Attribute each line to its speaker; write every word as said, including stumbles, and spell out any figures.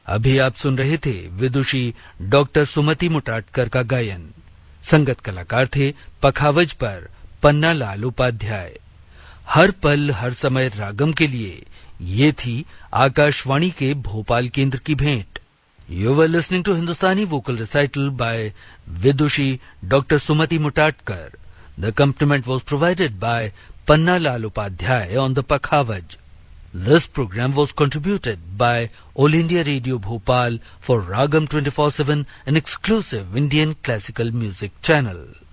Speaker 1: अभी आप सुन रहे थे विदुषी डॉक्टर सुमति मुटाटकर का गायन। संगत कलाकार थे पखावज पर पन्ना लाल उपाध्याय। हर पल हर समय रागम के लिए ये थी आकाशवाणी के भोपाल केंद्र की भेंट। You were listening to Hindustani vocal recital bye Vidushi doctor Sumati मुटाटकर। The accompaniment was provided by Panna Lal Upadhyay on the Pakhavaj. This program was contributed by All India Radio Bhopal for Ragam twenty-four seven, an exclusive Indian classical music channel.